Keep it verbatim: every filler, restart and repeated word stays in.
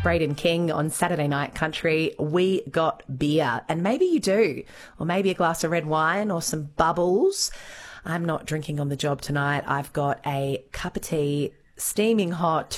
Braden King on Saturday Night Country. We got beer, and maybe you do, or maybe a glass of red wine or some bubbles. I'm not drinking on the job tonight. I've got a cup of tea, steaming hot,